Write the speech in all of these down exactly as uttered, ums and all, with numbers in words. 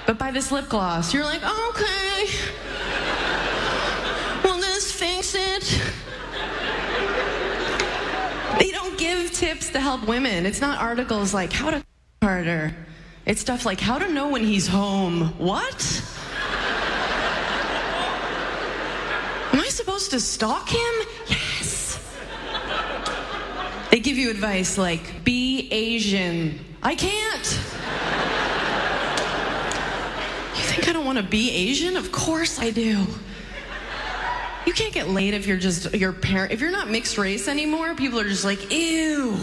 but buy this lip gloss. You're like, okay. Will this fix it? They don't give tips to help women. It's not articles like how to harder. It's stuff like how to know when he's home. What? Am I supposed to stalk him? Yes. They give you advice like be Asian. I can't. You think I don't want to be Asian? Of course I do. You can't get laid if you're just your parent. If you're not mixed race anymore, people are just like, ew.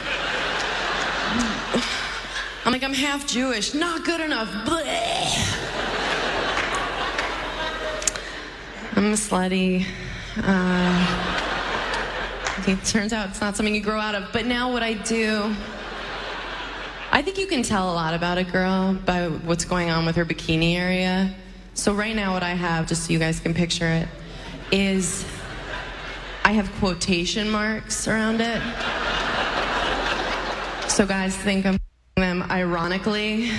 I'm like, I'm half Jewish. Not good enough. Blech. I'm slutty. Uh, it turns out it's not something you grow out of. But now what I do, I think you can tell a lot about a girl by what's going on with her bikini area. So right now what I have, just so you guys can picture it, is I have quotation marks around it. So guys think I'm them ironically.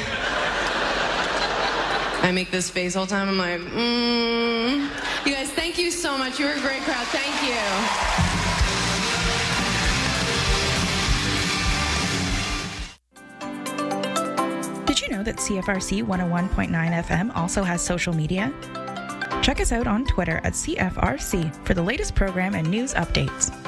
I make this face all the time. I'm like, mm. You guys, thank you so much. You were a great crowd. Thank you. Did you know that C F R C one oh one point nine F M also has social media? Check us out on Twitter at C F R C for the latest program and news updates.